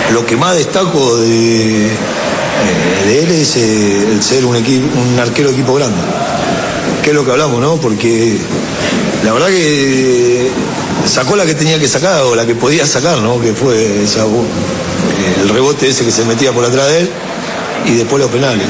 lo que más destaco de él es el ser un arquero de equipo grande, que es lo que hablamos, ¿no? Porque la verdad que sacó la que tenía que sacar o la que podía sacar, ¿no? Que fue el rebote ese que se metía por atrás de él y después los penales.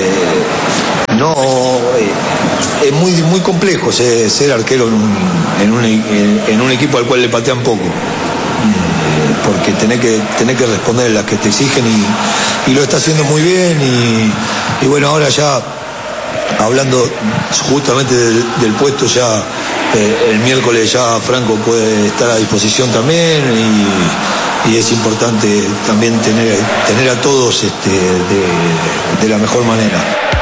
Es muy complejo ser arquero en un equipo al cual le patean poco, porque tenés que responder las que te exigen y lo está haciendo muy bien y bueno, ahora ya hablando justamente del puesto, ya el miércoles ya Franco puede estar a disposición también y es importante también tener a todos de la mejor manera.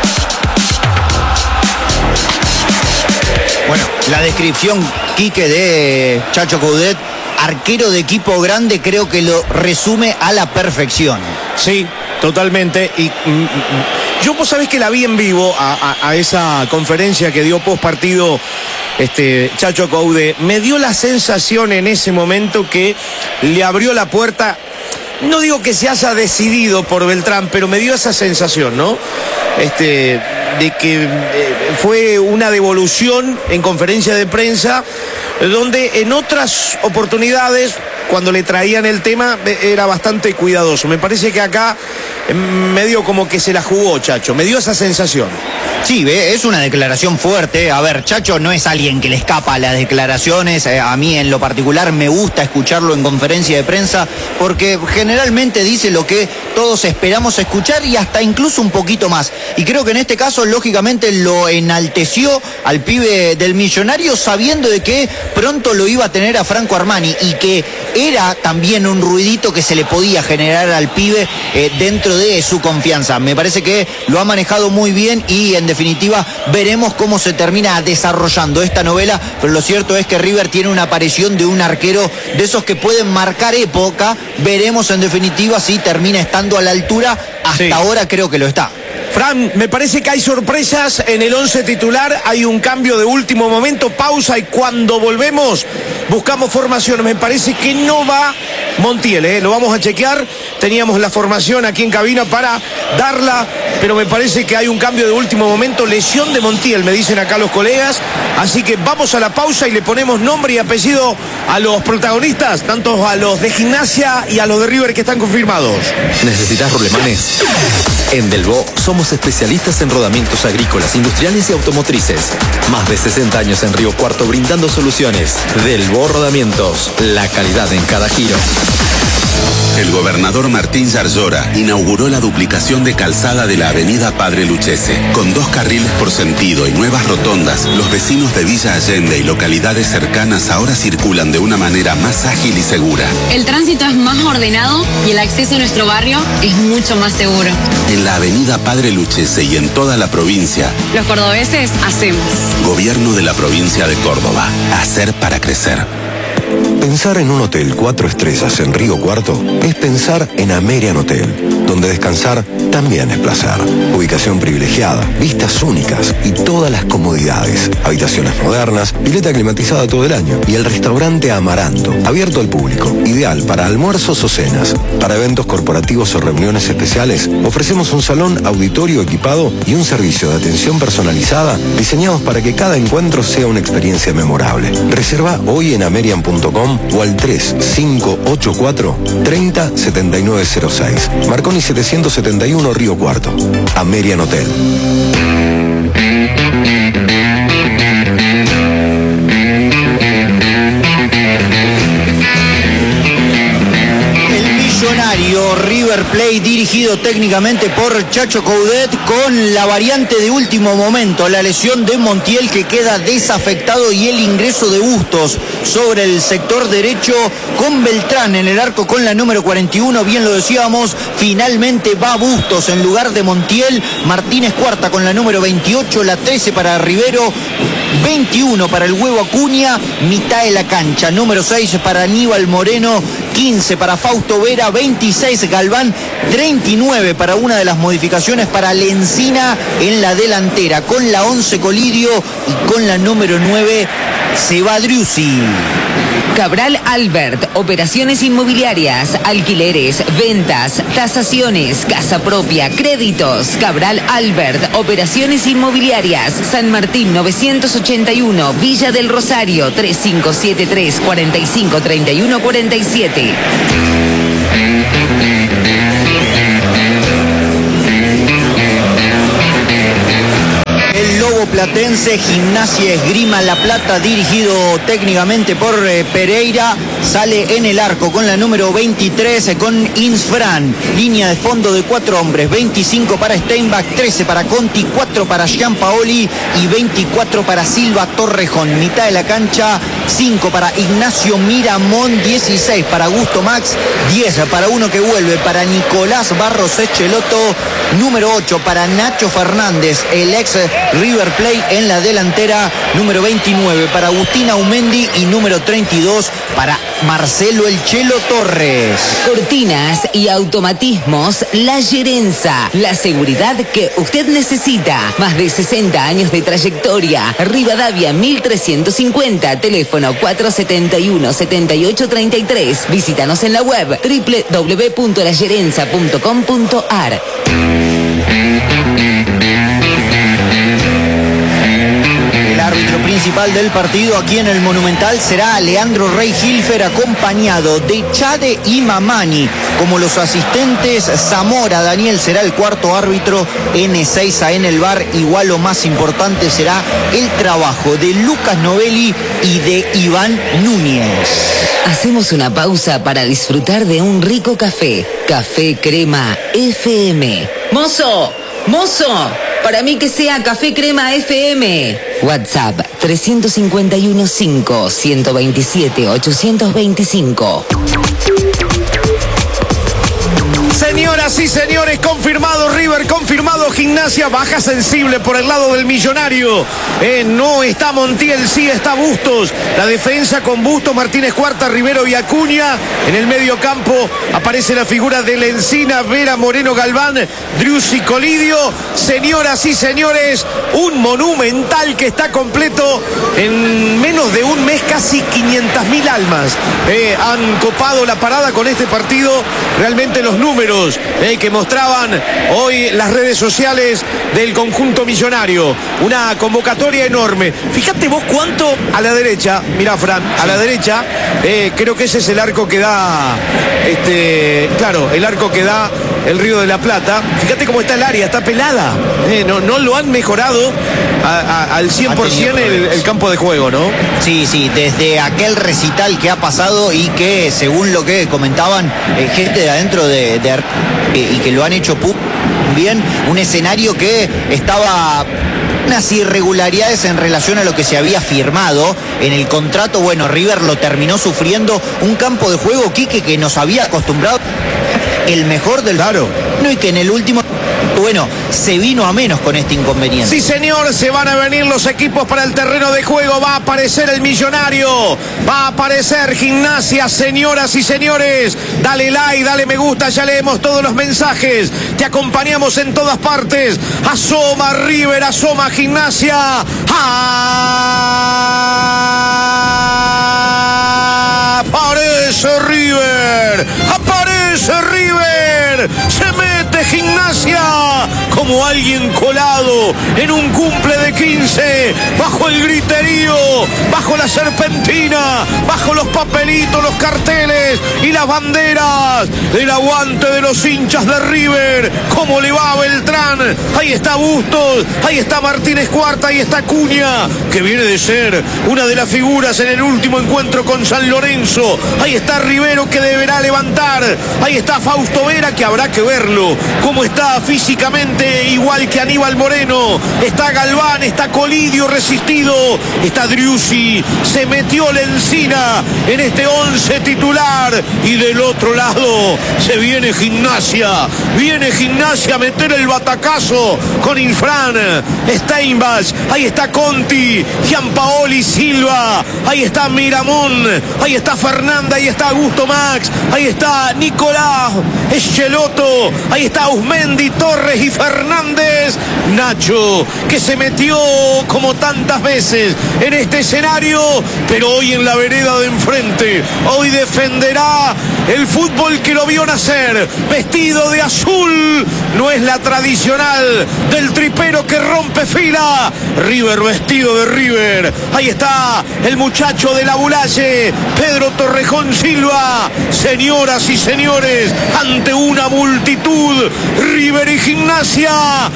Bueno, la descripción, Quique, de Chacho Coudet, arquero de equipo grande, creo que lo resume a la perfección. Sí, totalmente. Y yo, vos sabés que la vi en vivo a esa conferencia que dio post partido Chacho Coudet. Me dio la sensación en ese momento que le abrió la puerta. No digo que se haya decidido por Beltrán, pero me dio esa sensación, ¿no? De que fue una devolución en conferencia de prensa, donde en otras oportunidades, cuando le traían el tema, era bastante cuidadoso. Me parece que acá medio como que se la jugó Chacho, me dio esa sensación. Sí, es una declaración fuerte. A ver, Chacho no es alguien que le escapa a las declaraciones. A mí en lo particular me gusta escucharlo en conferencia de prensa porque generalmente dice lo que todos esperamos escuchar y hasta incluso un poquito más. Y creo que en este caso, lógicamente, lo enalteció al pibe del Millonario sabiendo de que pronto lo iba a tener a Franco Armani y que era también un ruidito que se le podía generar al pibe dentro de su confianza. Me parece que lo ha manejado muy bien y en definitiva veremos cómo se termina desarrollando esta novela, pero lo cierto es que River tiene una aparición de un arquero de esos que pueden marcar época. Veremos en definitiva si termina estando a la altura. Hasta ahora creo que lo está. Fran, me parece que hay sorpresas en el 11 titular, hay un cambio de último momento, pausa y cuando volvemos buscamos formación. Me parece que no va Montiel, lo vamos a chequear, teníamos la formación aquí en cabina para darla, pero me parece que hay un cambio de último momento, lesión de Montiel, me dicen acá los colegas, así que vamos a la pausa y le ponemos nombre y apellido a los protagonistas, tanto a los de Gimnasia y a los de River que están confirmados. ¿Necesitas rolemanes? En Delvaux somos especialistas en rodamientos agrícolas, industriales y automotrices. Más de 60 años en Río Cuarto brindando soluciones. Delvaux Rodamientos, la calidad en cada giro. El gobernador Martín Yarlora inauguró la duplicación de calzada de la avenida Padre Lucchese. Con 2 carriles por sentido y nuevas rotondas, los vecinos de Villa Allende y localidades cercanas ahora circulan de una manera más ágil y segura. El tránsito es más ordenado y el acceso a nuestro barrio es mucho más seguro. En la avenida Padre Lucchese y en toda la provincia, los cordobeses hacemos. Gobierno de la provincia de Córdoba. Hacer para crecer. Pensar en un hotel 4 estrellas en Río Cuarto es pensar en Amerian Hotel, donde descansar también es placer. Ubicación privilegiada, vistas únicas y todas las comodidades. Habitaciones modernas, pileta climatizada todo el año y el restaurante Amaranto, abierto al público, ideal para almuerzos o cenas. Para eventos corporativos o reuniones especiales, ofrecemos un salón auditorio equipado y un servicio de atención personalizada diseñados para que cada encuentro sea una experiencia memorable. Reserva hoy en amerian.com o al 3584-307906. Marconi 771 Río Cuarto. Amerian Hotel. River Plate dirigido técnicamente por Chacho Coudet con la variante de último momento, la lesión de Montiel que queda desafectado y el ingreso de Bustos sobre el sector derecho con Beltrán en el arco con la número 41, bien lo decíamos, finalmente va Bustos en lugar de Montiel, Martínez Cuarta con la número 28, la 13 para Rivero, 21 para el Huevo Acuña, mitad de la cancha, número 6 para Aníbal Moreno, 15 para Fausto Vera, 26 Galván, 39 para una de las modificaciones para Lencina en la delantera, con la 11 Colidio y con la número 9 se va Driussi. Cabral Albert, operaciones inmobiliarias, alquileres, ventas, tasaciones, casa propia, créditos. Cabral Albert, operaciones inmobiliarias, San Martín 981, Villa del Rosario, 3573 45 31 47. El Lobo Platense, Gimnasia Esgrima La Plata, dirigido técnicamente por Pereira, sale en el arco con la número 23 con Insfran. Línea de fondo de 4 hombres, 25 para Steinbach, 13 para Conti, 4 para Gianpaoli y 24 para Silva Torrejón. Mitad de la cancha, 5 para Ignacio Miramón, 16 para Augusto Max, 10 para uno que vuelve, para Nicolás Barros Echeloto, número 8 para Nacho Fernández, el ex River Plate en la delantera, número 29 para Agustín Aumendi y número 32 para Marcelo El Chelo Torres. Cortinas y automatismos La Gerenza, la seguridad que usted necesita. Más de 60 años de trayectoria. Rivadavia 1350, teléfono 471-7833. Visítanos en la web www.lagerenza.com.ar. El árbitro principal del partido aquí en el Monumental será Leandro Rey Hilfer, acompañado de Chade y Mamani. Como los asistentes, Zamora Daniel será el cuarto árbitro, N6 en el VAR. Igual o más importante será el trabajo de Lucas Novelli y de Iván Núñez. Hacemos una pausa para disfrutar de un rico café. Café Crema FM. ¡Mozo! ¡Mozo! Para mí que sea Café Crema FM. WhatsApp 351 5 127 825. Señoras y señores, confirmado River, confirmado Gimnasia, baja sensible por el lado del Millonario. No está Montiel, sí está Bustos. La defensa con Bustos, Martínez Cuarta, Rivero y Acuña. En el medio campo aparece la figura de Lencina, Vera, Moreno, Galván, Driussi, Colidio. Señoras y señores, un Monumental que está completo en menos de un mes, casi 500.000 almas. Han copado la parada con este partido. Realmente los números que mostraban hoy las redes sociales del conjunto millonario. Una convocatoria enorme. Fíjate vos cuánto a la derecha, mirá Fran, a la derecha, creo que ese es el arco que da, claro, el arco que da el Río de la Plata. Fíjate cómo está el área, está pelada. No lo han mejorado al 100% el campo de juego, ¿no? Sí, desde aquel recital que ha pasado y que, según lo que comentaban, gente de adentro y que lo han hecho bien, un escenario que estaba unas irregularidades en relación a lo que se había firmado en el contrato. Bueno, River lo terminó sufriendo, un campo de juego, Quique, que nos había acostumbrado el mejor del claro, y que en el último, bueno, se vino a menos con este inconveniente. Sí, señor, se van a venir los equipos para el terreno de juego. Va a aparecer el Millonario, va a aparecer Gimnasia. Señoras y señores, dale like, dale me gusta, ya leemos todos los mensajes, te acompañamos en todas partes. Asoma River, asoma Gimnasia. Aparece River, aparece River, se mete Gimnasia como alguien colado en un cumple de 15, bajo el griterío, bajo la serpentina, bajo los papelitos, los carteles y las banderas, el aguante de los hinchas de River. ¿Cómo le va a Beltrán? Ahí está Bustos, ahí está Martínez Cuarta, ahí está Acuña, que viene de ser una de las figuras en el último encuentro con San Lorenzo. Ahí está Rivero, que deberá levantar. Ahí está Fausto Vera, que habrá que verlo cómo está físicamente, igual que Aníbal Moreno. Está Galván, está Colidio resistido, está Driussi, se metió Lencina en este 11 titular. Y del otro lado se viene Gimnasia a meter el batacazo con Infran, Steinbach, ahí está Conti, Gianpaoli, Silva, ahí está Miramón, ahí está Fernanda, ahí está Augusto Max, ahí está Nicolás Echeloto, ahí está Usmendi, Torres y Fernández. Fernández. Nacho, que se metió como tantas veces en este escenario, pero hoy en la vereda de enfrente. Hoy defenderá el fútbol que lo vio nacer, vestido de azul. No es la tradicional del tripero que rompe fila. River vestido de River. Ahí está el muchacho de la Bulaye, Pedro Torrejón Silva. Señoras y señores, ante una multitud, River y Gimnasia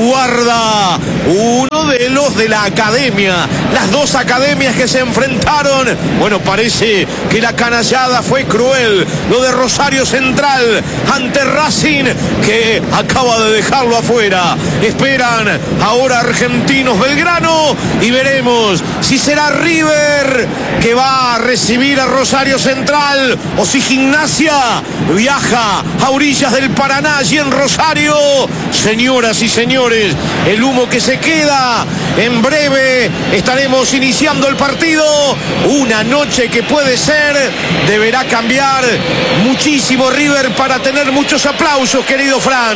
aguarda uno de los de la academia. Las dos academias que se enfrentaron. Bueno, parece que la canallada fue cruel. Lo de Rosario Central ante Racing, que acaba de dejarlo afuera. Esperan ahora Argentinos Belgrano y veremos si será River que va a recibir a Rosario Central o si Gimnasia viaja a orillas del Paraná y en Rosario. Señoras y señores, el humo que se queda. En breve estaremos iniciando el partido. Una noche que puede ser, deberá cambiar muchísimo River para tener muchos aplausos, querido Fran.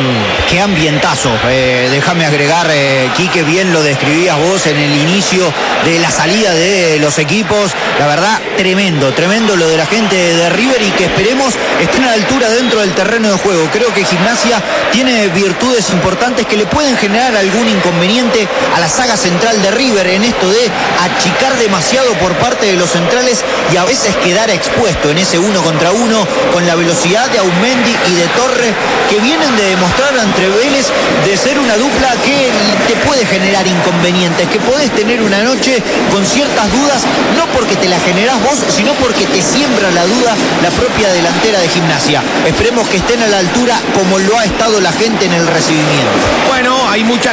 Qué ambientazo. Déjame agregar, Quique, bien lo describías vos en el inicio de la salida de los equipos. La verdad, tremendo lo de la gente de River y que esperemos estén a la altura dentro del terreno de juego. Creo que Gimnasia tiene virtudes importantes que le pueden generar algún inconveniente a la saga central de River en esto de achicar demasiado por parte de los centrales y a veces quedar expuesto en ese 1 contra 1 con la velocidad de Aumendi y de Torres, que vienen de demostrar ante Vélez de ser una dupla que te puede generar inconvenientes, que podés tener una noche con ciertas dudas, no porque te la generás vos, sino porque te siembra la duda la propia delantera de Gimnasia. Esperemos que estén a la altura como lo ha estado la gente en el recibimiento. Bueno, hay mucha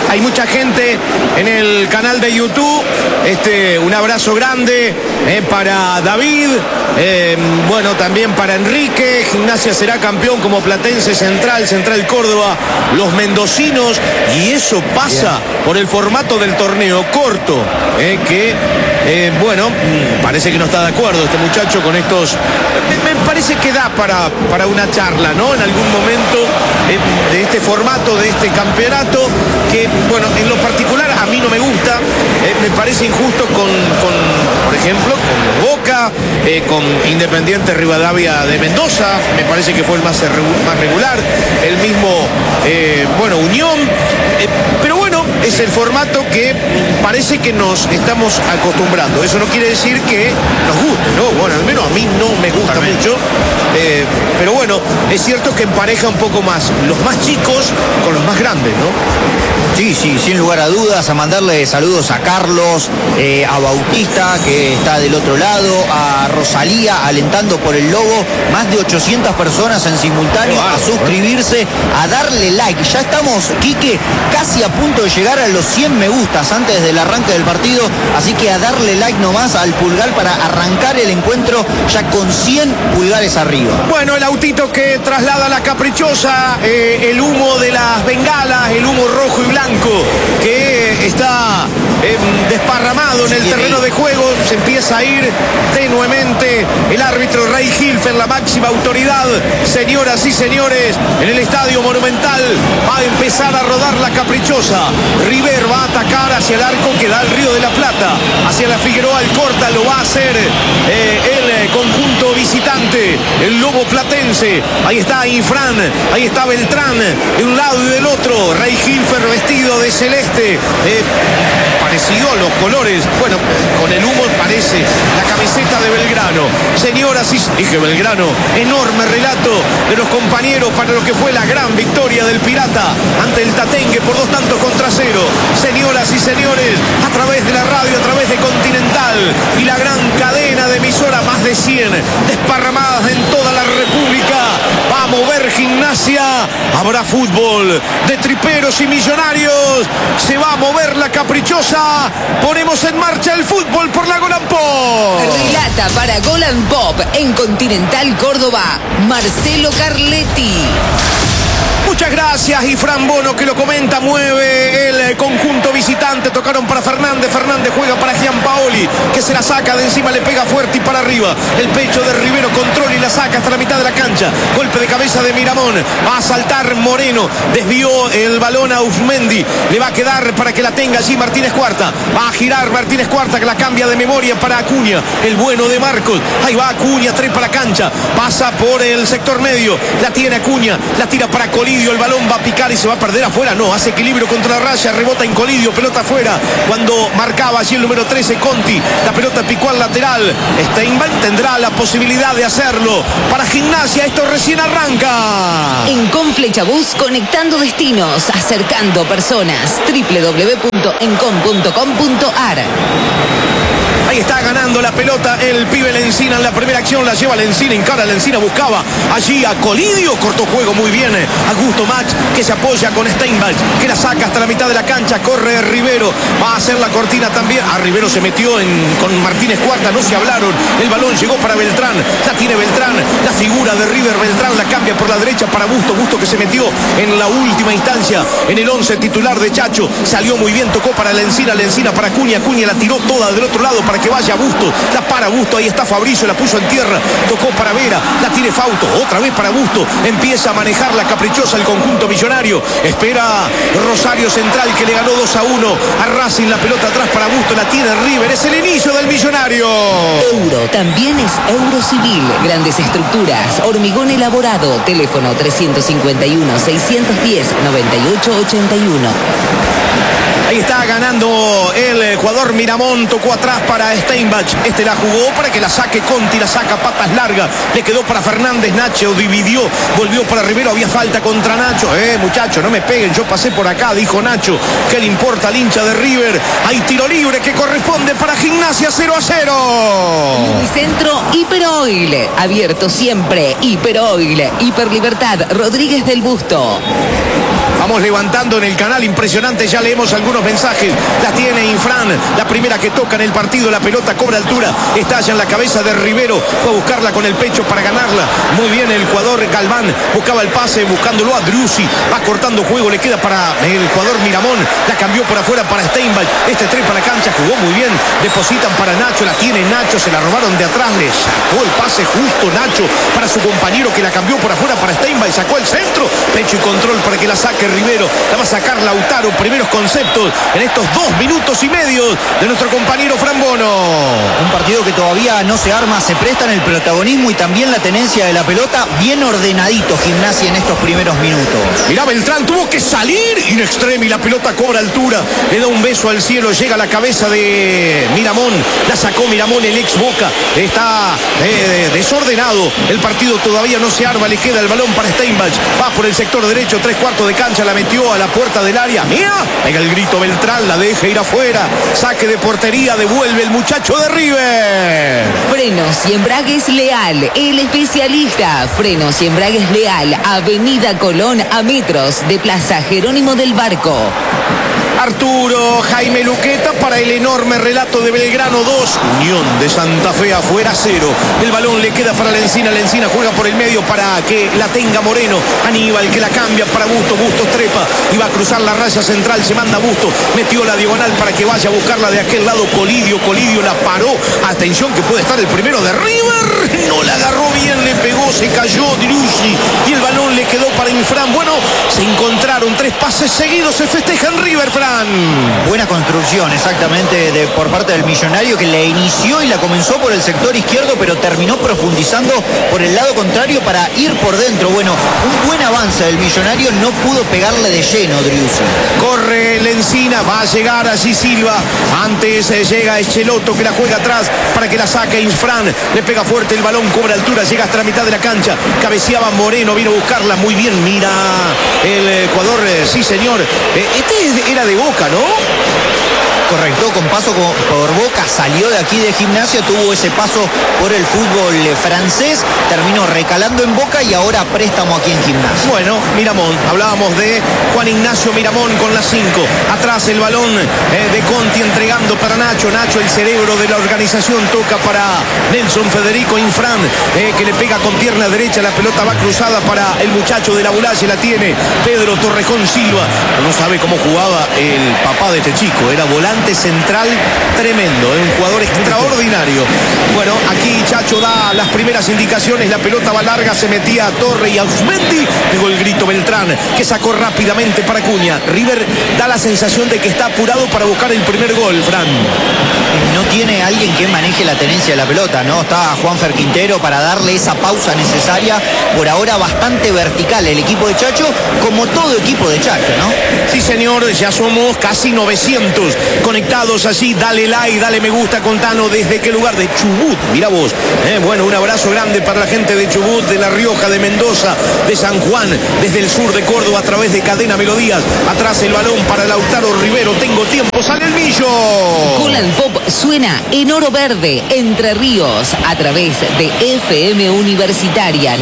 gente en el canal de YouTube. Un abrazo grande para David, bueno, también para Enrique. Gimnasia será campeón como Platense, Central Córdoba, los mendocinos, y eso pasa por el formato del torneo corto, que bueno, parece que no está de acuerdo este muchacho con estos. Me parece que da para una charla, ¿no? En algún momento de este formato, de este campeonato, que, bueno, en lo particular a mí no me gusta. Me parece injusto por ejemplo, con Boca, con Independiente Rivadavia de Mendoza. Me parece que fue el más regular. El mismo, bueno, Unión. Pero bueno, es el formato que parece que nos estamos acostumbrando. Eso no quiere decir que nos guste, ¿no? Bueno, al menos a mí no me gusta mucho. Pero bueno, es cierto que empareja un poco más los más chicos con los más grandes, ¿no? Sí, sin lugar a dudas, a mandarle saludos a Carlos, a Bautista, que está del otro lado, a Rosalía, alentando por el logo, más de 800 personas en simultáneo, a suscribirse, a darle like. Ya estamos, Quique, casi a punto de llegar a los 100 me gustas antes del arranque del partido, así que a darle like nomás al pulgar para arrancar el encuentro ya con 100 pulgares arriba. Bueno, el autito que traslada la caprichosa, el humo de las bengalas, el humo rojo y blanco que está desparramado en el terreno de juego. Se empieza a ir tenuemente el árbitro Ray Hilfer, la máxima autoridad. Señoras y señores, en el Estadio Monumental va a empezar a rodar la caprichosa. River va a atacar hacia el arco que da al Río de la Plata, hacia la Figueroa Alcorta. Lo va a hacer el conjunto visitante, el Lobo Platense. Ahí está Infran, ahí está Beltrán, de un lado y del otro. Ray Hilfer vestido de celeste, parecido a los colores, bueno, con el humo parece la camiseta de Belgrano. Señoras y dije Belgrano, enorme relato de los compañeros para lo que fue la gran victoria del Pirata ante el Tatengue por 2-0. Señoras y señores, a través de la radio, a través de Continental y la gran cadena de emisoras, más de 100 desparramadas en toda la República, va a mover Gimnasia. Habrá fútbol de triperos y millonarios. Se va a mover la caprichosa. Ponemos en marcha el fútbol por la Golan Pop. Relata para Golan Pop en Continental Córdoba, Marcelo Carletti. Muchas gracias. Y Fran Bono que lo comenta, mueve el conjunto visitante. Tocaron para Fernández. Fernández juega para Gianpaoli, que se la saca de encima, le pega fuerte y para arriba. El pecho de Rivero, control y la saca hasta la mitad de la cancha. Golpe de cabeza de Miramón. Va a saltar Moreno. Desvió el balón a Uzmendi. Le va a quedar para que la tenga allí Martínez Cuarta. Va a girar Martínez Cuarta, que la cambia de memoria para Acuña. El bueno de Marcos. Ahí va Acuña, trepa la cancha. Pasa por el sector medio. La tiene Acuña. La tira para Colidio. El balón va a picar y se va a perder afuera. No, hace equilibrio contra la raya. Rebota en Colidio. Pelota afuera. Cuando marcaba allí el número 13, Conti. La pelota picó al lateral. Steinbeck tendrá la posibilidad de hacerlo. Para Gimnasia, esto recién arranca. En Conflechabús, conectando destinos, acercando personas. www.encom.com.ar. Ahí está ganando la pelota el pibe Lencina en la primera acción. La lleva Lencina, encara Lencina, buscaba allí a Colidio. Cortó juego muy bien Augusto Mach, que se apoya con Steinbach, que la saca hasta la mitad de la cancha. Corre Rivero, va a hacer la cortina también. Rivero se metió con Martínez Cuarta, no se hablaron. El balón llegó para Beltrán, la tiene Beltrán. La figura de River, Beltrán la cambia por la derecha para Busto. Busto que se metió en la última instancia en el 11 titular de Chacho. Salió muy bien, tocó para Lencina, Lencina para Acuña. Acuña la tiró toda del otro lado para que vaya Busto, la para Busto, ahí está Fabricio, la puso en tierra, tocó para Vera, la tiene Fausto, otra vez para Busto, empieza a manejar la caprichosa el conjunto millonario, espera Rosario Central, que le ganó 2-1 a Racing, la pelota atrás para Busto, la tiene River, es el inicio del millonario. Euro, también es Eurocivil, grandes estructuras, hormigón elaborado, teléfono 351-610-9881. Ahí está ganando el jugador Miramón, tocó atrás para Steinbach, este la jugó para que la saque Conti, la saca patas largas, le quedó para Fernández, Nacho dividió, volvió para Rivero, había falta contra Nacho, muchachos, no me peguen, yo pasé por acá, dijo Nacho, ¿qué le importa al hincha de River? Hay tiro libre que corresponde para Gimnasia, 0-0. Centro Hiperoil, abierto siempre, Hiperoil, Hiperlibertad, Rodríguez del Busto. Vamos levantando en el canal, impresionante, ya leemos algunos mensajes. La tiene Infran, la primera que toca en el partido, la pelota cobra altura, estalla en la cabeza de Rivero, fue a buscarla con el pecho para ganarla. Muy bien el jugador Galván, buscaba el pase, buscándolo a Driussi, va cortando juego, le queda para el jugador Miramón, la cambió por afuera para Steinbach, este trepa la cancha, jugó muy bien, depositan para Nacho, la tiene Nacho, se la robaron de atrás, le sacó el pase justo Nacho para su compañero, que la cambió por afuera para Steinbach, sacó el centro, pecho y control para que la saque Rivero, la va a sacar Lautaro, primeros conceptos en estos 2 minutos y medio de nuestro compañero Fran Bono. Un partido que todavía no se arma, se prestan el protagonismo y también la tenencia de la pelota, bien ordenadito Gimnasia en estos primeros minutos. Mirá, Beltrán tuvo que salir in extremis, la pelota cobra altura, le da un beso al cielo, llega a la cabeza de Miramón, la sacó Miramón, el ex Boca, está desordenado, el partido todavía no se arma, le queda el balón para Steinbach, va por el sector derecho, 3/4 de cancha, la metió a la puerta del área, mira, pega el grito Beltrán, la deja ir afuera, saque de portería, devuelve el muchacho de River. Frenos y embragues Leal, el especialista. Frenos y embragues Leal, Avenida Colón a metros de Plaza Jerónimo del Barco. Arturo Jaime Luqueta para el enorme relato de Belgrano 2, Unión de Santa Fe afuera 0. El balón le queda para Lencina, Lencina juega por el medio para que la tenga Moreno. Aníbal que la cambia para Busto, Busto trepa y va a cruzar la raya central, se manda Busto, metió la diagonal para que vaya a buscarla de aquel lado Colidio, Colidio la paró, atención que puede estar el primero de River, no la agarró bien, le pegó, se cayó Driussi y el balón le quedó para Infran. Bueno, se encontraron 3 pases seguidos, se festeja en River, Fran. Buena construcción, exactamente, por parte del millonario, que le inició y la comenzó por el sector izquierdo, pero terminó profundizando por el lado contrario para ir por dentro. Bueno, un buen avance del millonario, no pudo pegarle de lleno Driussi. Corre Lencina, va a llegar allí Silva, antes llega Echeloto que la juega atrás para que la saque Infran, le pega fuerte el balón, cobra altura, llega hasta la mitad de la cancha, cabeceaba Moreno, vino a buscarla muy bien, mira el jugador, sí señor, este era de Boca, ¿no? Correcto, con paso por Boca, salió de aquí de Gimnasia, tuvo ese paso por el fútbol francés, terminó recalando en Boca y ahora préstamo aquí en Gimnasia. Bueno, Miramón, hablábamos de Juan Ignacio Miramón con la 5. Atrás el balón de Conti entregando para Nacho. Nacho, el cerebro de la organización, toca para Nelson Federico Infran, que le pega con pierna derecha. La pelota va cruzada para el muchacho de la Bulache, la tiene Pedro Torrejón Silva. No sabe cómo jugaba el papá de este chico, era volante central tremendo, un jugador extraordinario. Bueno, aquí Chacho da las primeras indicaciones, la pelota va larga, se metía a Torre y a Usmendi, pegó el grito Beltrán, que sacó rápidamente para Acuña. River da la sensación de que está apurado para buscar el primer gol, Fran. No tiene alguien que maneje la tenencia de la pelota, ¿no? Está Juanfer Quintero para darle esa pausa necesaria. Por ahora bastante vertical el equipo de Chacho, como todo equipo de Chacho, ¿no? Sí, señor, ya somos casi 900 conectados así. Dale like, dale me gusta, contanos desde qué lugar, de Chubut, mira vos. Bueno, un abrazo grande para la gente de Chubut, de La Rioja, de Mendoza, de San Juan, desde el sur de Córdoba a través de Cadena Melodías. Atrás el balón para Lautaro Rivero, tengo tiempo, sale el Millo. Cool Pop suena en Oro Verde, Entre Ríos, a través de FM Universitaria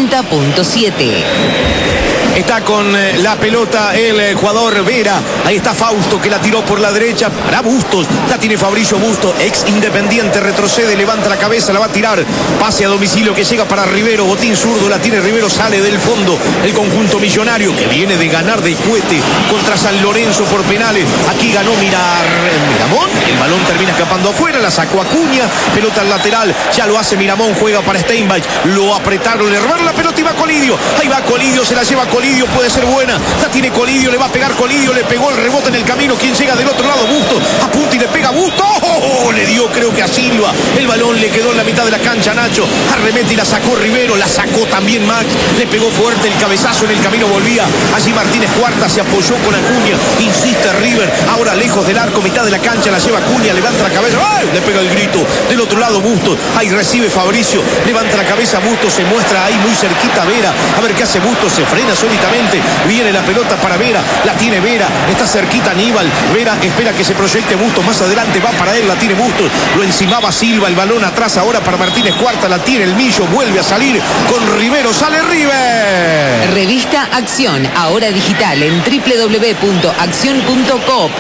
90.7. Está con la pelota el jugador Vera. Ahí está Fausto, que la tiró por la derecha para Bustos. La tiene Fabricio Bustos, ex Independiente, retrocede, levanta la cabeza, la va a tirar. Pase a domicilio que llega para Rivero. Botín zurdo, la tiene Rivero, sale del fondo el conjunto millonario, que viene de ganar de cuete contra San Lorenzo por penales. Aquí ganó Miramón. El balón termina escapando afuera, la sacó Acuña. Pelota al lateral, ya lo hace Miramón, juega para Steinbach. Lo apretaron, le robaron la pelota y va Colidio. Ahí va Colidio, se la lleva Colidio, puede ser buena, la tiene Colidio, le va a pegar Colidio, le pegó el rebote en el camino. ¿Quién llega del otro lado? Bustos, apunta y le pega Bustos. ¡Oh! Le dio creo que a Silva, el balón le quedó en la mitad de la cancha. Nacho arremete y la sacó Rivero, la sacó también Max, le pegó fuerte el cabezazo, en el camino volvía allí Martínez Cuarta, se apoyó con Acuña, insiste River, ahora lejos del arco, mitad de la cancha, la lleva Acuña, levanta la cabeza, ¡ay! Le pega el grito, del otro lado Bustos, ahí recibe Fabricio, levanta la cabeza Bustos, se muestra ahí muy cerquita Vera, a ver qué hace Bustos, se frena súbitamente, viene la pelota para Vera, la tiene Vera, está cerquita Aníbal, Vera espera que se proyecte Bustos, más adelante va para él, la tiene Bustos, lo encimaba Silva, el balón atrás ahora para Martínez Cuarta, la tiene el Millo, vuelve a salir con Rivero, sale River. Revista Acción, ahora digital en www.accion.coop.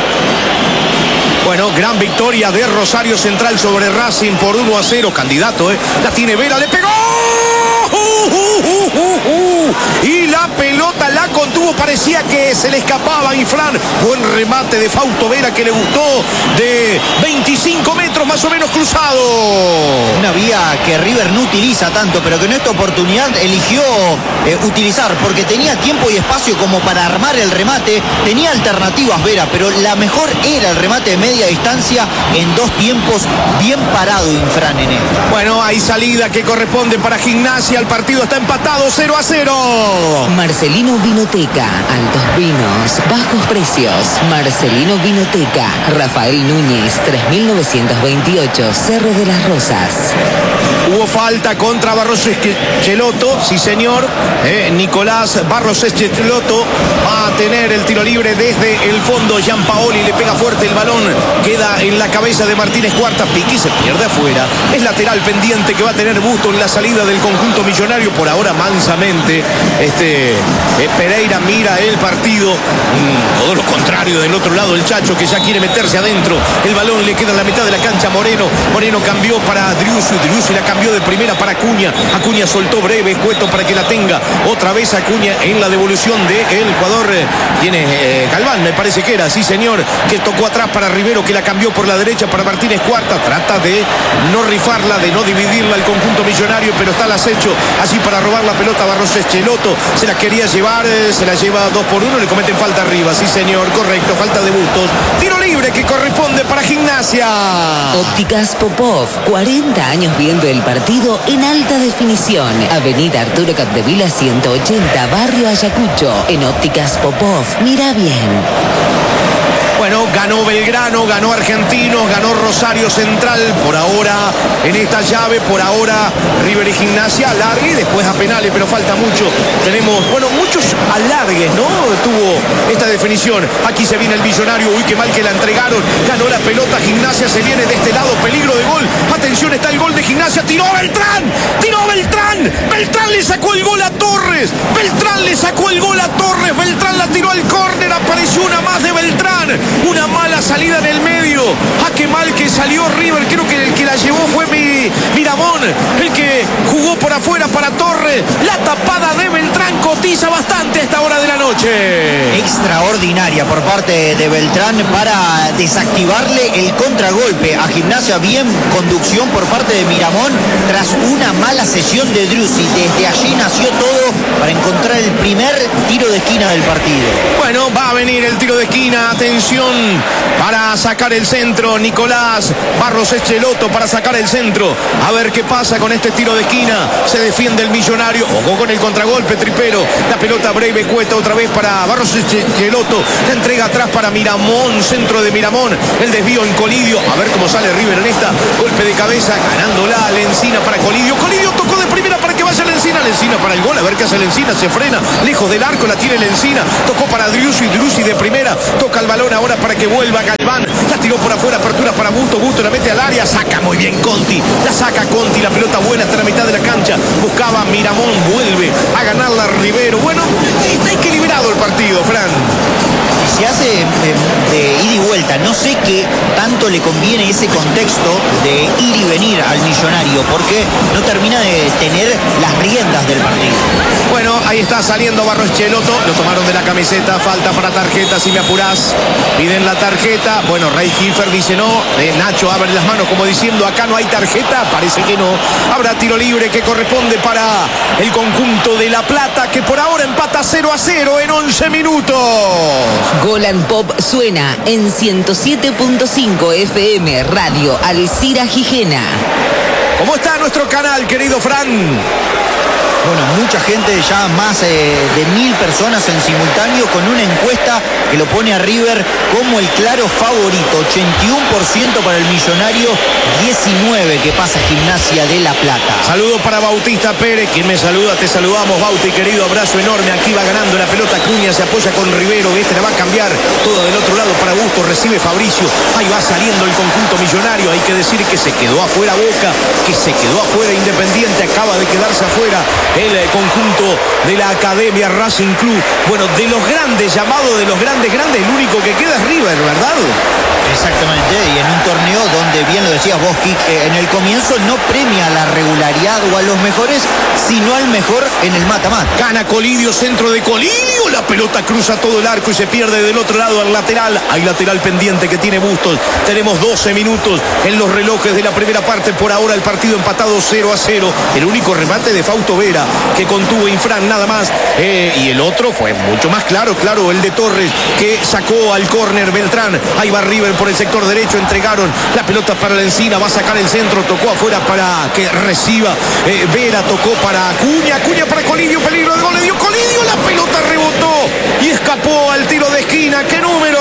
Bueno, gran victoria de Rosario Central sobre Racing por 1-0, candidato, la tiene Vera, le pegó. Y la pelota la contuvo, parecía que se le escapaba a Infran. Buen remate de Fausto Vera, que le gustó, de 25 metros más o menos cruzado. Una vía que River no utiliza tanto, pero que en esta oportunidad eligió utilizar, porque tenía tiempo y espacio como para armar el remate, tenía alternativas Vera, pero la mejor era el remate de media distancia en dos tiempos, bien parado Infran en esta. Bueno, hay salida que corresponde para Gimnasia, el partido está empatado 0-0. Marcelino Vinoteca, altos vinos, bajos precios. Marcelino Vinoteca, Rafael Núñez, 3928, Cerro de las Rosas. Hubo falta contra Barros Esqueloto, sí señor. Nicolás Barros Esqueloto va a tener el tiro libre desde el fondo. Gianpaoli le pega fuerte el balón, queda en la cabeza de Martínez Cuarta. Piqui se pierde afuera. Es lateral pendiente que va a tener Bustos en la salida del conjunto millonario. Por ahora mansamente Pereira mira el partido, todo lo contrario del otro lado, el Chacho, que ya quiere meterse adentro. El balón le queda en la mitad de la cancha. Moreno cambió para Driussi la cambió de primera para Acuña. Acuña soltó breve, escueto para que la tenga otra vez Acuña en la devolución del jugador, tiene Galván, me parece que era, sí señor, que tocó atrás para Rivero, que la cambió por la derecha para Martínez Cuarta. Trata de no rifarla, de no dividirla el conjunto millonario, pero está al acecho así para robar la pelota. Barros Esqueloto se la quería llevar, se la lleva 2-1, le cometen falta arriba, sí señor, correcto, falta de Bustos. Tiro libre que corresponde para Gimnasia. Ópticas Popov, 40 años viendo el partido en alta definición. Avenida Arturo Capdevila 180, Barrio Ayacucho. En Ópticas Popov, mira bien. Bueno, ganó Belgrano, ganó Argentinos, ganó Rosario Central. Por ahora, en esta llave, por ahora, River y Gimnasia alargue y después a penales, pero falta mucho. Tenemos, bueno, muchos alargues, ¿no? Tuvo esta definición. Aquí se viene el Millonario. Uy, qué mal que la entregaron. Ganó la pelota. Gimnasia se viene de este lado. Peligro de gol. Atención, está el gol de Gimnasia. Tiró Beltrán. Tiró Beltrán. Beltrán le sacó el gol a Torres. Beltrán le sacó el gol a Torres. Beltrán la tiró al córner. Apareció una más de Beltrán. Una mala salida en el medio. Ah, qué mal que salió River. Creo que el que la llevó fue Miramón. El que jugó por afuera para Torres. La tapada de Beltrán cotiza bastante a esta hora de la noche. Extraordinaria por parte de Beltrán para desactivarle el contragolpe a Gimnasia. Bien conducción por parte de Miramón tras una mala sesión de Driussi. Desde allí nació todo para encontrar el primer tiro de esquina del partido. Bueno, va a venir el tiro de esquina. Atención para sacar el centro. Nicolás Barros Echeloto para sacar el centro. A ver qué pasa con este tiro de esquina. Se defiende el Millonario. Ojo con el contragolpe, Tripero. La pelota breve cuesta otra vez para Barros Echeloto. La entrega atrás para Miramón. Centro de Miramón. El desvío en Colidio. A ver cómo sale River en esta. Golpe de cabeza. Ganándola Lencina para Colidio. Colidio tocó de primera para que vaya Lencina. Lencina para el gol. A ver qué hace Lencina. Se frena. Lejos del arco. La tiene Lencina. Tocó para Driussi. Driussi de primera. Toca el balón ahora para que vuelva Galván. La tiró por afuera. Apertura para Busto. Busto la mete al área. Saca muy bien Conti. La saca Conti. La pelota buena hasta la mitad de la cancha. Buscaba Miramón. Vuelve a ganarla Rivero. Bueno, está equilibrado el partido, Fran. Se hace de ida y vuelta. No sé qué tanto le conviene ese contexto de ir y venir al Millonario, porque no termina de tener las riendas del partido. Bueno, ahí está saliendo Barros Echeloto. Lo tomaron de la camiseta. Falta para tarjeta, si me apurás. Piden la tarjeta. Bueno, Ray Hilfer dice no. Nacho abre las manos como diciendo acá no hay tarjeta. Parece que no. Habrá tiro libre que corresponde para el conjunto de La Plata, que por ahora empata 0-0 en 11 minutos. Golan Pop suena en 107.5 FM Radio Alcira Gijena. ¿Cómo está nuestro canal, querido Fran? Bueno, mucha gente, ya más de 1000 personas en simultáneo, con una encuesta que lo pone a River como el claro favorito. 81% para el Millonario, 19% que pasa Gimnasia de La Plata. Saludos para Bautista Pérez, quien me saluda, te saludamos, Bauti, querido, abrazo enorme. Aquí va ganando la pelota Acuña, se apoya con Rivero, este la va a cambiar todo del otro lado para Busto, recibe Fabricio, ahí va saliendo el conjunto Millonario. Hay que decir que se quedó afuera Boca, que se quedó afuera Independiente, acaba de quedarse afuera el conjunto de la Academia Racing Club. Bueno, de los grandes, llamado de los grandes, el único que queda es River, ¿verdad? Exactamente, y en un torneo donde, bien lo decías vos, Kik, en el comienzo no premia la regularidad o a los mejores, sino al mejor en el mata-mata. Gana Colidio, centro de Colidio, la pelota cruza todo el arco y se pierde del otro lado al lateral. Hay lateral pendiente que tiene Bustos. Tenemos 12 minutos en los relojes de la primera parte. Por ahora el partido empatado 0-0. El único remate de Fausto Vera que contuvo Infran nada más. Y el otro fue mucho más claro, el de Torres, que sacó al córner Beltrán. Ahí va River por el sector derecho, entregaron la pelota para la Encina, va a sacar el centro, tocó afuera para que reciba Vera, tocó para Acuña para Colidio, peligro de gol, le dio Colidio, la pelota rebotó y escapó al tiro de esquina. ¿Qué número?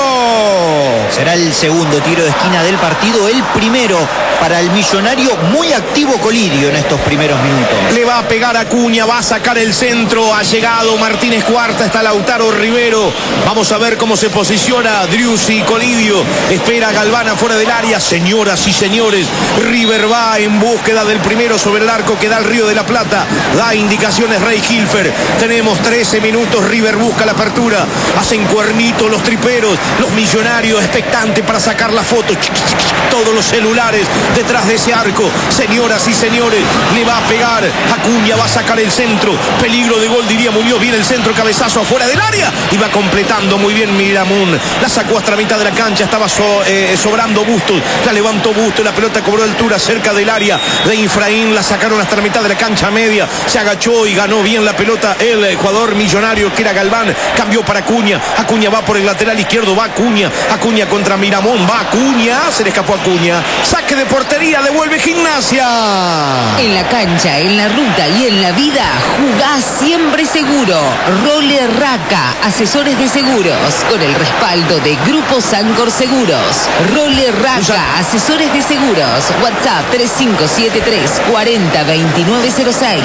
Será el segundo tiro de esquina del partido, el primero para el Millonario. Muy activo Colidio en estos primeros minutos. Le va a pegar a Acuña, va a sacar el centro, ha llegado Martínez Cuarta, está Lautaro Rivero. Vamos a ver cómo se posiciona Driussi, Colidio, espera Galván fuera del área. Señoras y señores, River va en búsqueda del primero sobre el arco que da el Río de la Plata. Da indicaciones Ray Hilfer. Tenemos 13 minutos, River busca la apertura. Hacen cuernito los triperos, los Millonarios, expectante para sacar la foto. Todos los celulares detrás de ese arco. Señoras y señores, le va a pegar. Acuña va a sacar el centro. Peligro de gol, diría Muñoz. Viene el centro, cabezazo afuera del área. Y va completando muy bien Miramón. La sacó hasta la mitad de la cancha. Estaba sobrando Bustos. La levantó Bustos. La pelota cobró altura cerca del área de Infraín. La sacaron hasta la mitad de la cancha media. Se agachó y ganó bien la pelota el jugador Millonario, que era Galván. Cambió para Acuña. Acuña va por el lateral izquierdo. Va Acuña contra Miramón. Va Acuña, se le escapó a Acuña. Saque de portería, devuelve Gimnasia. En la cancha, en la ruta y en la vida, jugás siempre seguro. Role Raca, asesores de seguros, con el respaldo de Grupo Sancor Seguros. Role Raca, asesores de seguros. WhatsApp 3573 40 2906.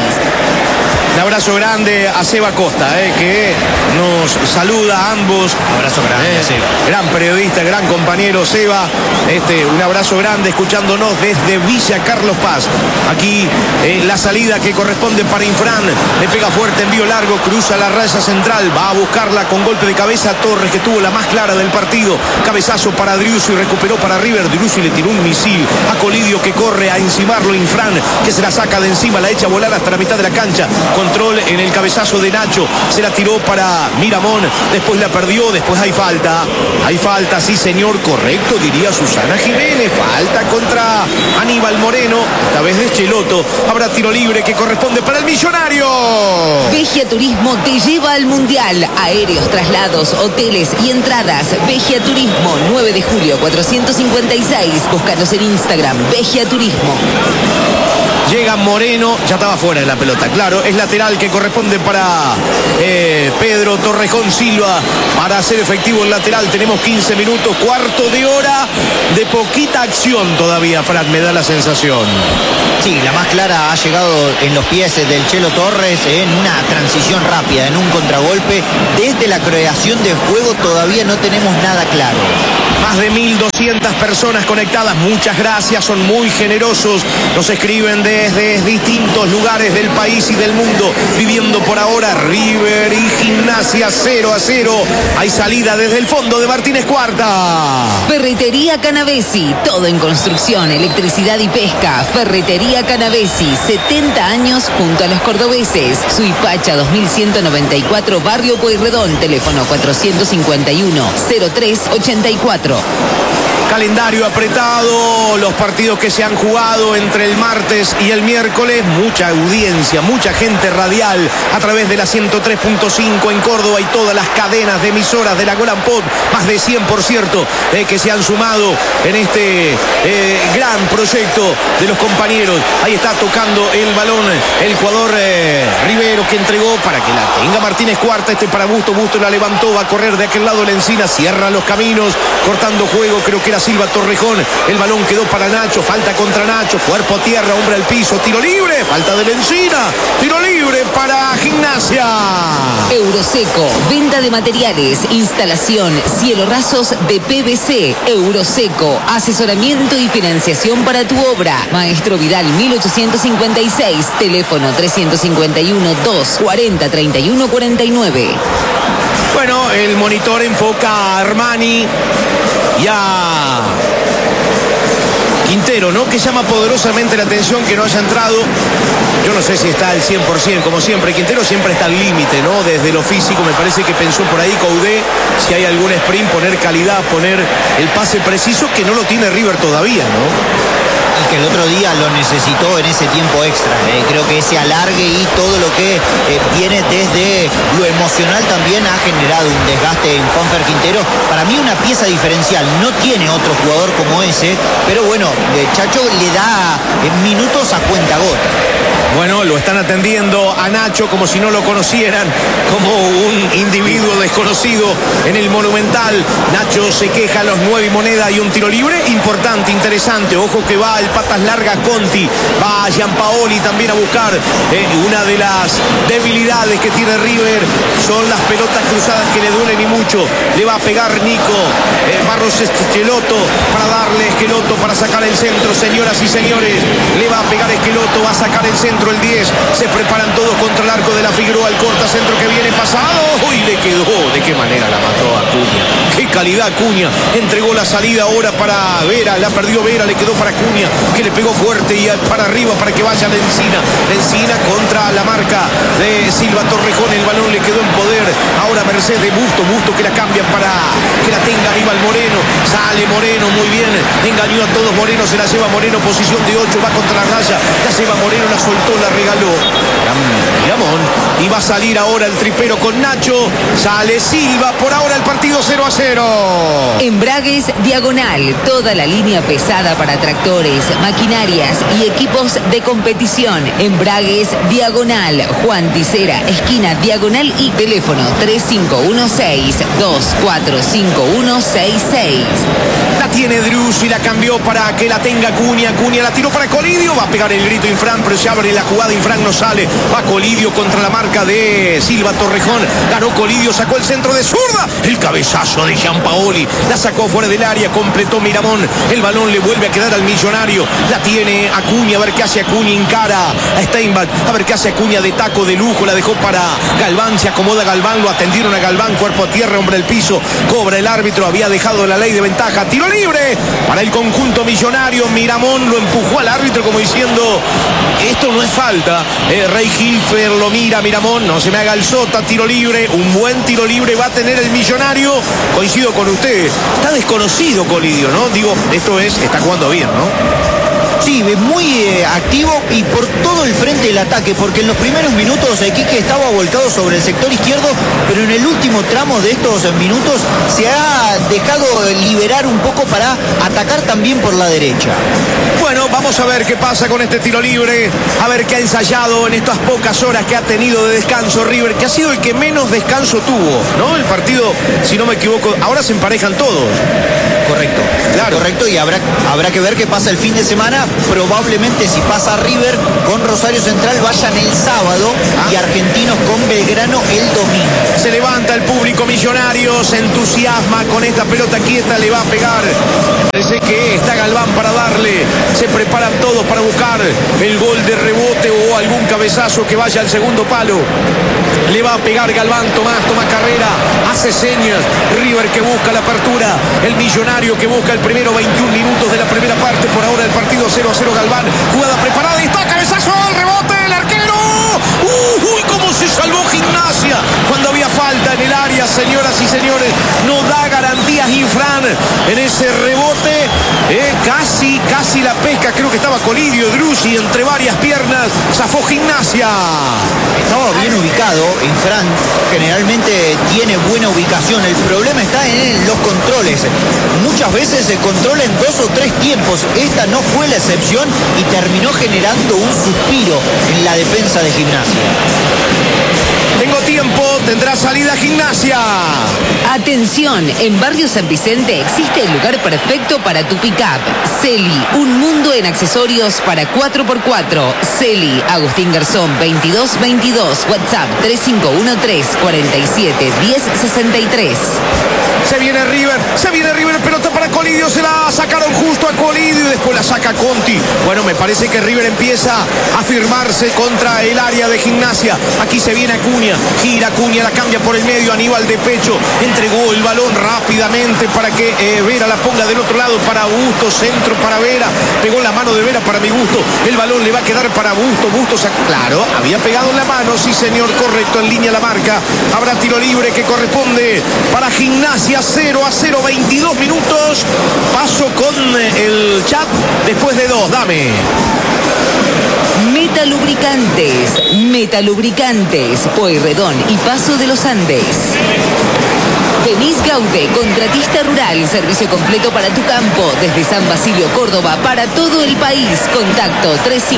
Un abrazo grande a Seba Costa, que nos saluda a ambos. Un abrazo grande, Seba. Gran periodista, gran compañero Seba. Un abrazo grande escuchándonos desde Villa Carlos Paz. Aquí la salida que corresponde para Infran. Le pega fuerte, envío largo, cruza la raya central. Va a buscarla con golpe de cabeza Torres, que tuvo la más clara del partido. Cabezazo para Driussi y recuperó para River. Driussi le tiró un misil a Colidio, que corre a encimarlo. Infran, que se la saca de encima, la echa a volar hasta la mitad de la cancha. Control en el cabezazo de Nacho. Se la tiró para Miramón. Después la perdió. Después hay falta. Hay falta, sí señor, correcto, diría Susana Jiménez. Falta contra Aníbal Moreno. Esta vez de Cheloto. Habrá tiro libre que corresponde para el Millonario. Vegia Turismo te lleva al Mundial. Aéreos, traslados, hoteles y entradas. Vegia Turismo, 9 de julio 456. Búscanos en Instagram, Vegia Turismo. Llega Moreno, ya estaba fuera de la pelota, claro, es lateral que corresponde para Pedro Torrejón Silva. Para hacer efectivo el lateral tenemos 15 minutos, cuarto de hora de poquita acción todavía, Fran, me da la sensación. Sí, la más clara ha llegado en los pies del Chelo Torres en una transición rápida, en un contragolpe. Desde la creación de juego todavía no tenemos nada claro. Más de 1.200 personas conectadas, muchas gracias, son muy generosos. Nos escriben desde distintos lugares del país y del mundo, viviendo por ahora River y Gimnasia 0-0. Hay salida desde el fondo de Martínez Cuarta. Ferretería Canavesi, todo en construcción, electricidad y pesca. Ferretería Canavesi, 70 años junto a los cordobeses. Suipacha 2194, Barrio Pueyrredón, teléfono 451-0384. Calendario apretado, los partidos que se han jugado entre el martes y el miércoles, mucha audiencia, mucha gente radial a través de la 103.5 en Córdoba y todas las cadenas de emisoras de la Golan Pop, más de 100 por cierto, que se han sumado en este gran proyecto de los compañeros. Ahí está tocando el balón el jugador Rivero, que entregó para que la tenga Martínez Cuarta, para Busto, Busto la levantó, va a correr de aquel lado la Encina, cierra los caminos, cortando juego, creo que era Silva Torrejón, el balón quedó para Nacho, falta contra Nacho, cuerpo a tierra, hombre al piso, tiro libre, falta de la Encina, tiro libre para Gimnasia. Euroseco, venta de materiales, instalación, cielo rasos de PVC. Euroseco, asesoramiento y financiación para tu obra. Maestro Vidal 1856, teléfono 351-240-3149. Bueno, el monitor enfoca a Armani y a Quintero, ¿no? Que llama poderosamente la atención que no haya entrado. Yo no sé si está al 100%, como siempre. Quintero siempre está al límite, ¿no? Desde lo físico, me parece que pensó por ahí Coudet, si hay algún sprint, poner calidad, poner el pase preciso, que no lo tiene River todavía, ¿no? Y que el otro día lo necesitó en ese tiempo extra. Creo que ese alargue y todo lo que viene desde lo emocional también ha generado un desgaste en Juanfer Quintero. Para mí una pieza diferencial, no tiene otro jugador como ese, pero bueno, Chacho le da minutos a cuentagota. Bueno, lo están atendiendo a Nacho como si no lo conocieran, como un individuo desconocido en el Monumental. Nacho se queja a los 9 y moneda y un tiro libre importante, interesante. Ojo que va el patas largas Conti, va a Gianpaoli también a buscar. Una de las debilidades que tiene River son las pelotas cruzadas que le duelen y mucho. Le va a pegar Nico Barros Esqueloto para darle Esqueloto para sacar el centro, señoras y señores. Le va a pegar Esqueloto, va a sacar el centro el 10, se preparan todos contra el arco de la Figueroa, el corta centro que viene pasado, y le quedó, de qué manera la mató Acuña, qué calidad Acuña, entregó la salida ahora para Vera, la perdió Vera, le quedó para Acuña, que le pegó fuerte y para arriba para que vaya la Encina contra la marca de Silva Torrejón, el balón le quedó en poder, ahora merced de Busto que la cambian para que la tenga Aníbal Moreno, sale Moreno, muy bien, engañó a todos Moreno, se la lleva Moreno, posición de 8, va contra la raya, la lleva Moreno, la soltó, la regaló. Miramón y va a salir ahora el tripero con Nacho. Sale Silva, por ahora el partido 0-0. Embragues Diagonal, toda la línea pesada para tractores, maquinarias y equipos de competición. Embragues Diagonal, Juan Ticera, esquina Diagonal y teléfono 3516-245166. La tiene Drus y la cambió para que la tenga Acuña. Acuña la tiró para Colidio. Va a pegar el grito Infran, pero se abre la jugada. Infran no sale. Va Colidio contra la marca de Silva Torrejón. Ganó Colidio, sacó el centro de zurda. El cabezazo de Gianpaoli. La sacó fuera del área, completó Miramón. El balón le vuelve a quedar al Millonario. La tiene Acuña, a ver qué hace Acuña. Encara a Steinbach. A ver qué hace Acuña de taco de lujo. La dejó para Galván. Se acomoda Galván. Lo atendieron a Galván. Cuerpo a tierra, hombre al piso. Cobra el árbitro. Había dejado la ley de ventaja. Tiro libre para el conjunto Millonario. Miramón lo empujó al árbitro como diciendo: esto no es falta. Rey Hilfer lo mira, Miramón, no se me haga el sota. Tiro libre, un buen tiro libre va a tener el Millonario. Coincido con usted, está desconocido Colidio, ¿no? Digo, está jugando bien, ¿no? Sí, muy activo y por todo el frente del ataque, porque en los primeros minutos Quique estaba volcado sobre el sector izquierdo, pero en el último tramo de estos minutos se ha dejado liberar un poco para atacar también por la derecha. Bueno, vamos a ver qué pasa con este tiro libre, a ver qué ha ensayado en estas pocas horas que ha tenido de descanso River, que ha sido el que menos descanso tuvo, ¿no? El partido, si no me equivoco, ahora se emparejan todos. Correcto, claro. Correcto, y habrá que ver qué pasa el fin de semana. Probablemente si pasa River con Rosario Central vayan el sábado y Argentinos con Belgrano el domingo. Se levanta el público Millonario, se entusiasma con esta pelota quieta, le va a pegar. Parece que está Galván para darle. Se preparan todos para buscar el gol de rebote o algún cabezazo que vaya al segundo palo. Le va a pegar Galván, toma carrera, hace señas. River que busca la apertura, el Millonario que busca el primero, 21 minutos de la primera parte. Por ahora el partido 0-0 Galván. Jugada preparada y está cabezazo, el rebote, el arquero. ¡Uy, cómo se salvó Gimnasia! Cuando había falta en el área, señoras y señores, no da garantías Infran en ese rebote. Casi la pesca, creo que estaba Colidio, Drusi, entre varias piernas, zafó Gimnasia. Estaba bien ubicado, Infran generalmente tiene buena ubicación, el problema está en los controles. Muchas veces se controla en 2 o 3 tiempos, esta no fue la excepción y terminó generando un suspiro en la defensa de Gimnasia. Tengo tiempo, tendrá salida Gimnasia. Atención, en Barrio San Vicente existe el lugar perfecto para tu pick-up. Celi, un mundo en accesorios para 4x4. Celi, Agustín Garzón 2222, WhatsApp 3513-471063. Se viene River, pelota para Colidio, se la sacaron justo a Colidio y después la saca Conti. Bueno, me parece que River empieza a firmarse contra el área de Gimnasia. Aquí se viene Acuña, gira Acuña, la cambia por el medio, Aníbal de pecho, entregó el balón rápidamente para que Vera la ponga del otro lado para Busto, centro para Vera, pegó la mano de Vera para mi gusto, el balón le va a quedar para Busto, claro, había pegado en la mano, sí señor, correcto, en línea la marca, habrá tiro libre que corresponde para Gimnasia. 0-0, 22 minutos. Paso con el chat después de 2. Dame. Metalubricantes, Pueyrredón y Paso de los Andes. Denis Gaude, contratista rural, servicio completo para tu campo, desde San Basilio, Córdoba, para todo el país. Contacto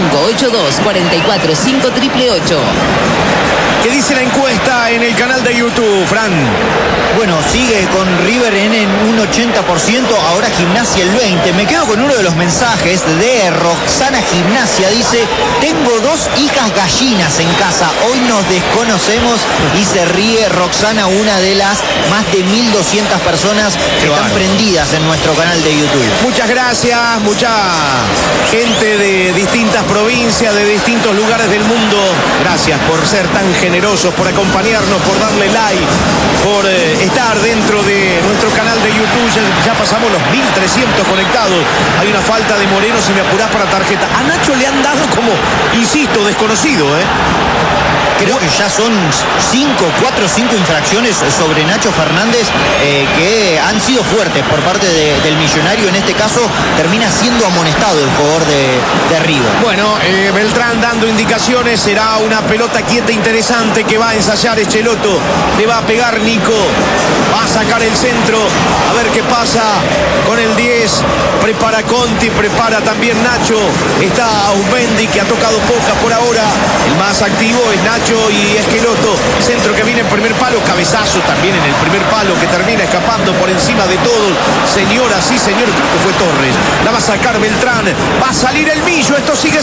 3582-445888. ¿Qué dice la encuesta en el canal de YouTube, Fran? Bueno, sigue con River en un 80%, ahora Gimnasia el 20%. Me quedo con uno de los mensajes de Roxana Gimnasia. Dice: tengo 2 hijas gallinas en casa, hoy nos desconocemos. Y se ríe Roxana, una de las más de 1.200 personas que están prendidas en nuestro canal de YouTube. Muchas gracias, mucha gente de distintas provincias, de distintos lugares del mundo. Gracias por ser tan generosos, por acompañarnos, por darle like, por estar dentro de nuestro canal de YouTube. Ya pasamos los 1.300 conectados. Hay una falta de Moreno, si me apurás para tarjeta. A Nacho le han dado como, insisto, desconocido, Creo que ya son 4 o 5 infracciones sobre Nacho Fernández que han sido fuertes por parte del Millonario. En este caso termina siendo amonestado el jugador de River. Bueno, Beltrán dando indicaciones, será una pelota quieta interesante que va a ensayar Echeloto, le va a pegar Nico, va a sacar el centro, a ver qué pasa con el 10, prepara Conti, prepara también Nacho, está Aumendi que ha tocado poca por ahora, el más activo es Nacho y Esqueloto, centro que viene en primer palo, cabezazo también en el primer palo que termina escapando por encima de todos, señoras y señores, creo que fue Torres, la va a sacar Beltrán, va a salir el Millo, esto sigue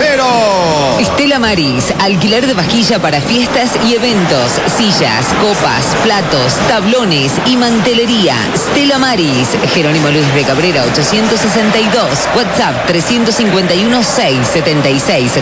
0-0. Stella Maris, alquiler de vajilla para fiestas y eventos, sillas, copas, platos, tablones y mantelería. Stella Maris, Jerónimo Luis de Cabrera 862, WhatsApp 351 676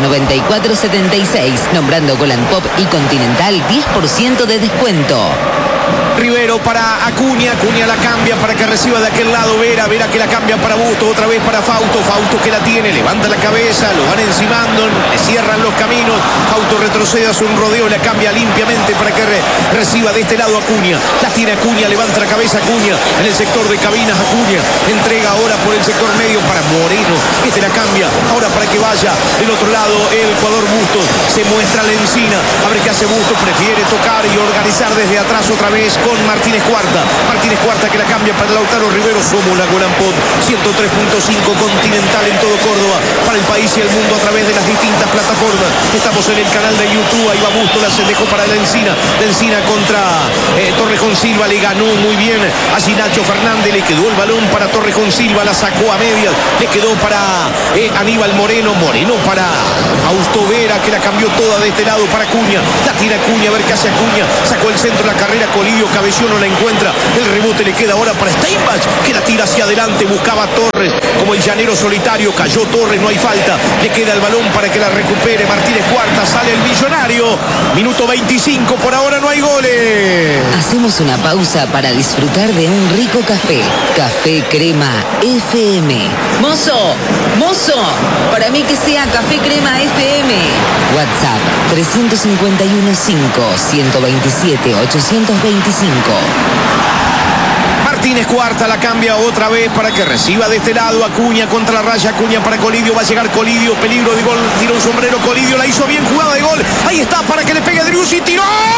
9476, nombrando Golan Pop y Continental 10% de descuento. Rivero para Acuña, Acuña la cambia para que reciba de aquel lado Vera, Vera que la cambia para Busto, otra vez para Fausto, Fausto que la tiene, levanta la cabeza, lo van encimando, le cierran los caminos, Fausto retrocede a su rodeo, la cambia limpiamente para que reciba de este lado Acuña, la tiene Acuña, levanta la cabeza Acuña, en el sector de cabinas Acuña, entrega ahora por el sector medio para Moreno, este la cambia, ahora para que vaya del otro lado el jugador Bustos, se muestra la encina, a ver qué hace Bustos, prefiere tocar y organizar desde atrás otra vez con Martínez Cuarta que la cambia para Lautaro Rivero, somos la Golan Pop 103.5 Continental en todo Córdoba, para el país y el mundo a través de las distintas plataformas, estamos en el canal de YouTube, ahí va Bustos, la se dejó para la Encina contra Torrejón Silva, le ganó muy bien, allí Nacho Fernández, le quedó el balón para Torrejón Silva, la sacó a medias, le quedó para Aníbal Moreno para Augusto Vera que la cambió toda de este lado para Acuña, la tira Acuña, a ver qué hace Acuña, sacó el centro de la carrera, Colidio cabeció, no la encuentra, el rebote le queda ahora para Steinbach que la tira hacia adelante, buscaba a Torres como el llanero solitario, cayó Torres, no hay falta, le queda el balón para que la recupere Martínez Cuarta, sale el Millonario, minuto 25, por ahora no hay goles. Hacemos una pausa para disfrutar de un rico café. Café Crema FM. Mozo, para mí que sea Café Crema FM. WhatsApp 351 5 127 825. Martínez Cuarta la cambia otra vez para que reciba de este lado Acuña contra la raya, Acuña para Colidio, va a llegar Colidio, peligro de gol, tira un sombrero Colidio, la hizo bien, jugada de gol, ahí está para que le pegue Driussi, tiró.